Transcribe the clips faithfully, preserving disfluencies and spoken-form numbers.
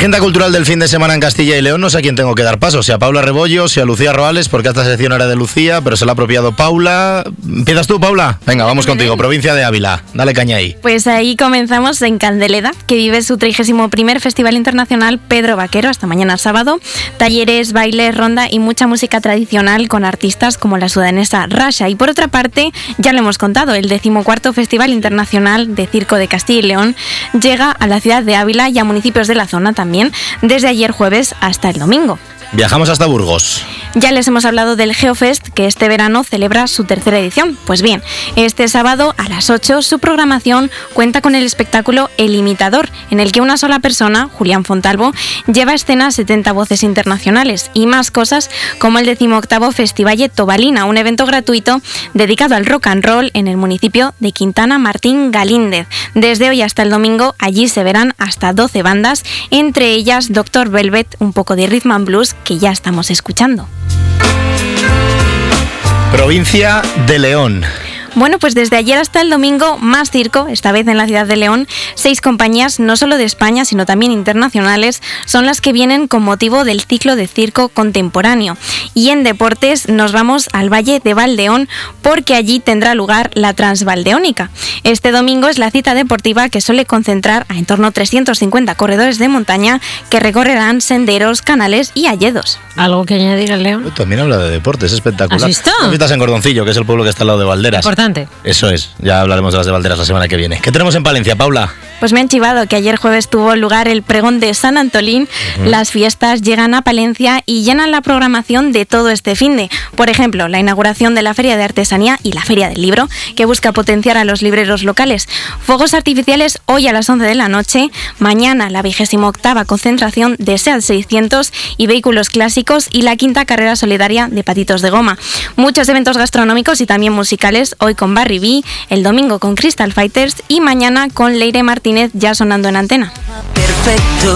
Agenda cultural del fin de semana en Castilla y León. No sé a quién tengo que dar paso, si a Paula Rebollo, si a Lucía Roales, porque esta sección era de Lucía, pero se la ha apropiado Paula. ¿Empiezas tú, Paula? Venga, vamos contigo, provincia de Ávila. Dale caña ahí. Pues ahí comenzamos en Candeleda, que vive su trigésimo primer Festival Internacional Pedro Vaquero, hasta mañana sábado. Talleres, bailes, ronda y mucha música tradicional con artistas como la sudanesa Rasha. Y por otra parte, ya lo hemos contado, el decimocuarto Festival Internacional de Circo de Castilla y León llega a la ciudad de Ávila y a municipios de la zona también, desde ayer jueves hasta el domingo. Viajamos hasta Burgos. Ya les hemos hablado del Geofest, que este verano celebra su tercera edición. Pues bien, este sábado a las ocho su programación cuenta con el espectáculo El Imitador, en el que una sola persona, Julián Fontalvo, lleva a escena setenta voces internacionales y más cosas como el decimoctavo Festivalle Tobalina, un evento gratuito dedicado al rock and roll en el municipio de Quintana Martín Galíndez. Desde hoy hasta el domingo allí se verán hasta doce bandas, entre ellas doctor Velvet, un poco de rhythm and blues, que ya estamos escuchando. Provincia de León. Bueno, pues desde ayer hasta el domingo, más circo, esta vez en la ciudad de León. Seis compañías, no solo de España, sino también internacionales, son las que vienen con motivo del ciclo de circo contemporáneo. Y en deportes nos vamos al Valle de Valdeón, porque allí tendrá lugar la Transvaldeónica. Este domingo es la cita deportiva que suele concentrar a en torno a trescientos cincuenta corredores de montaña que recorrerán senderos, canales y alledos. ¿Algo que añadir al León? También habla de deportes, es espectacular. ¿Has visto? ¿Has visto en Gordoncillo, que es el pueblo que está al lado de Valderas? Importante. Eso es, ya hablaremos de las de Valderas la semana que viene. ¿Qué tenemos en Palencia, Paula? Pues me han chivado que ayer jueves tuvo lugar el pregón de San Antolín. Uh-huh. Las fiestas llegan a Palencia y llenan la programación de todo este finde. Por ejemplo, la inauguración de la Feria de Artesanía y la Feria del Libro, que busca potenciar a los libreros locales. Fuegos artificiales hoy a las once de la noche. Mañana la vigésima octava concentración de SEAT seiscientos y vehículos clásicos y la quinta carrera solidaria de patitos de goma. Muchos eventos gastronómicos y también musicales, hoy con Barry B, el domingo con Crystal Fighters y mañana con Leire Martínez ya sonando en antena. Perfecto.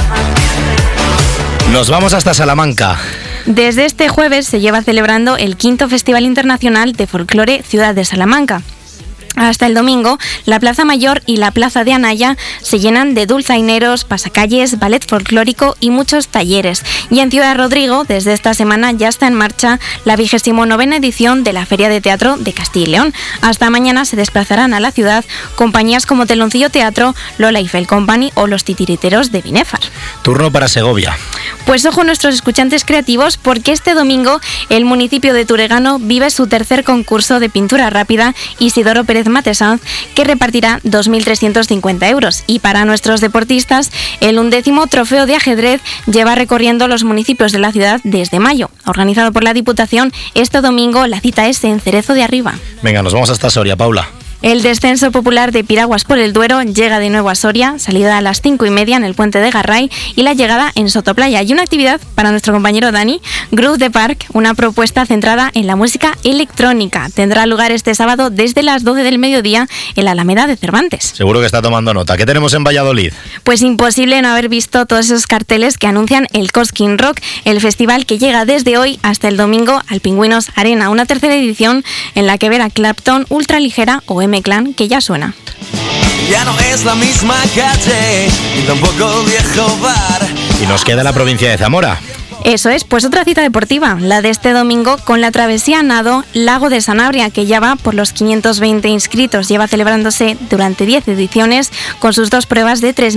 Nos vamos hasta Salamanca. Desde este jueves se lleva celebrando el quinto Festival Internacional de Folclore Ciudad de Salamanca. Hasta el domingo, la Plaza Mayor y la Plaza de Anaya se llenan de dulzaineros, pasacalles, ballet folclórico y muchos talleres. Y en Ciudad Rodrigo, desde esta semana ya está en marcha la vigésima novena edición de la Feria de Teatro de Castilla y León. Hasta mañana se desplazarán a la ciudad compañías como Teloncillo Teatro, Lola Eiffel Company o Los Titiriteros de Binefar. Turno para Segovia. Pues ojo nuestros escuchantes creativos, porque este domingo el municipio de Turegano vive su tercer concurso de pintura rápida Isidoro Pérez Matesanz, que repartirá dos mil trescientos cincuenta euros. Y para nuestros deportistas, el undécimo trofeo de ajedrez lleva recorriendo los municipios de la ciudad desde mayo. Organizado por la Diputación, este domingo la cita es en Cerezo de Arriba. Venga, nos vamos hasta Soria, Paula. El descenso popular de Piraguas por el Duero llega de nuevo a Soria, salida a las cinco y media en el puente de Garray y la llegada en Sotoplaya. Y una actividad para nuestro compañero Dani, Groove the Park, una propuesta centrada en la música electrónica. Tendrá lugar este sábado desde las doce del mediodía en la Alameda de Cervantes. Seguro que está tomando nota. ¿Qué tenemos en Valladolid? Pues imposible no haber visto todos esos carteles que anuncian el Cosquín Rock, el festival que llega desde hoy hasta el domingo al Pingüinos Arena, una tercera edición en la que verá Clapton, Ultraligera o M-Clan, que ya suena. Ya no es la misma calle, ni tampoco viejo bar. Y nos queda la provincia de Zamora. Eso es, pues otra cita deportiva, la de este domingo con la travesía nado Lago de Sanabria, que ya va por los quinientos veinte inscritos. Lleva celebrándose durante diez ediciones con sus dos pruebas de tres